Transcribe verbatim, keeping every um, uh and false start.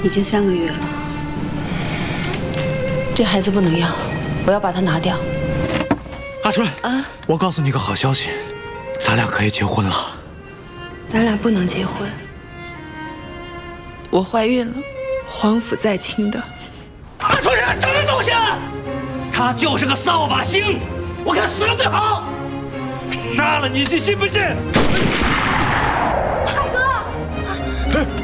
已经三个月了。 这孩子不能要，我要把他拿掉。 阿春， 啊， 我告诉你个好消息，咱俩可以结婚了。 咱俩不能结婚。我怀孕了，皇甫在亲的。 阿春是个什么东西？他就是个扫把星，我看死了最好。杀了你，你信不信？ 大哥。